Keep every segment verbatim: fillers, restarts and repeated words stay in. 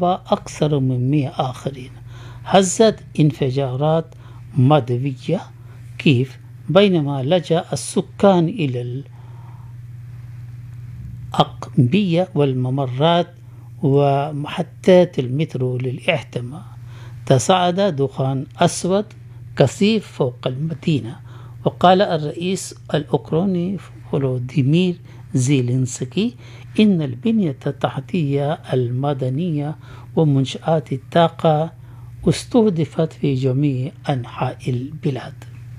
وأصاب أكثر من مئة آخرين. هزت انفجارات مدوية كيف بينما لجأ السكان إلى الأقبية والممرات ومحطات المترو للاحتماء. تصاعد دخان أسود كثيف فوق المدينة، وقال الرئيس الأوكراني فولوديمير زيلينسكي إن البنية التحتية المدنية ومنشآت الطاقة استهدفت في جميع أنحاء البلاد.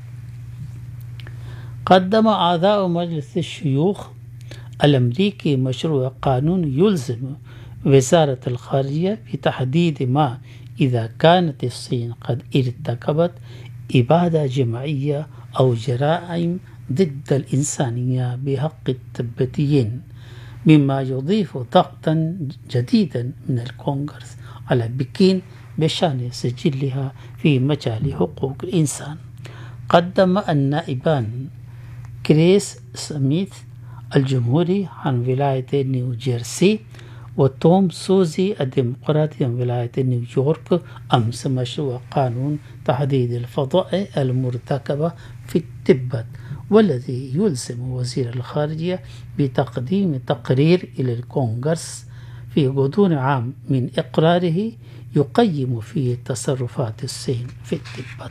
قدم أعضاء مجلس الشيوخ الأمريكي مشروع قانون يلزم وزارة الخارجية بتحديد ما إذا كانت الصين قد ارتكبت إبادة جماعية أو جرائم ضد الإنسانية بحق التبتيين، مما يضيف ضغطا جديدا من الكونغرس على بكين بشأن سجلها في مجال حقوق الإنسان. قدم النائبان كريس سميث الجمهوري عن ولاية نيوجيرسي وتوم سوزي الديمقراطي من ولاية نيويورك أمس مشروع قانون تحديد الفضائح المرتكبة في التبت، والذي يلزم وزير الخارجية بتقديم تقرير إلى الكونغرس في غضون عام من إقراره يقيم فيه تصرفات الصين في التبت.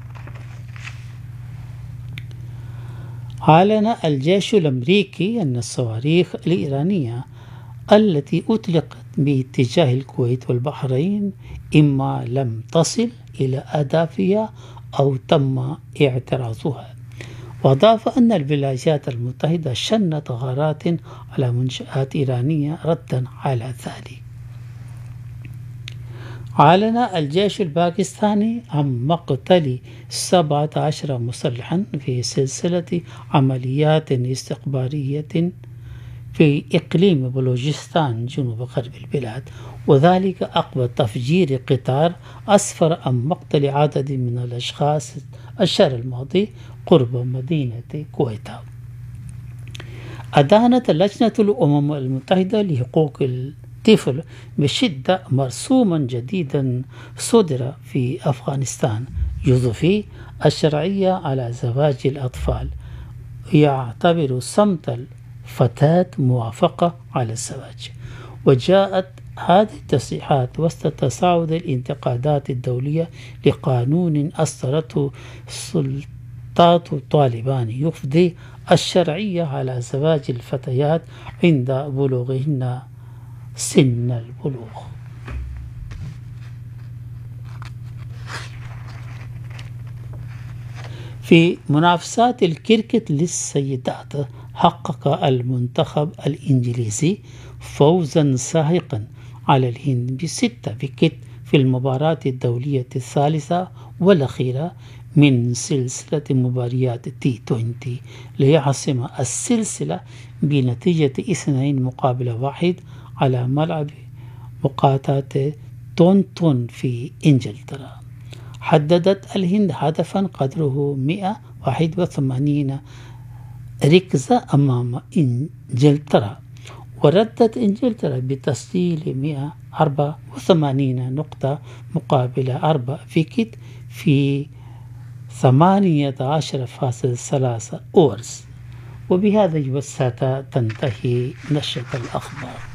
أعلن الجيش الأمريكي أن الصواريخ الإيرانية التي أطلقت باتجاه الكويت والبحرين إما لم تصل إلى أهدافها أو تم اعتراضها. وأضاف أن الولايات المتحدة شنت غارات على منشآت إيرانية ردا على ذلك. أعلن الجيش الباكستاني عن مقتل سبعة عشر مسلحا في سلسلة عمليات استخبارية في إقليم بلوچستان جنوب غرب البلاد، وذلك عقب تفجير قطار أسفر عن مقتل عدد من الأشخاص الشهر الماضي قرب مدينة كويتا. أدانت لجنة الأمم المتحدة لحقوق الطفل بشدة مرسوما جديدا صدر في أفغانستان يضفي الشرعية على زواج الأطفال، يعتبر صمت فتاة موافقة على الزواج. وجاءت هذه التصريحات وسط تصاعد الانتقادات الدولية لقانون أصدرته سلطات طالبان يفضي الشرعية على زواج الفتيات عند بلوغهن سن البلوغ. في منافسات الكريكت للسيدات حقق المنتخب الإنجليزي فوزا ساحقا على الهند بستة ويكت في المباراة الدولية الثالثة والأخيرة من سلسلة مباريات تي عشرين ليحسم السلسلة بنتيجة اثنين مقابل واحد على ملعب مقاطعة تونتون في إنجلترا. حددت الهند هدفا قدره مئة وواحد وثمانين ركزة أمام إنجلترا، وردت إنجلترا بتسجيل مئة وأربعة وثمانين نقطة مقابل أربع ويكت في ثمانية عشر فاصلة ثلاثة أورز. وبهذا الوسط تنتهي نشرة الأخبار.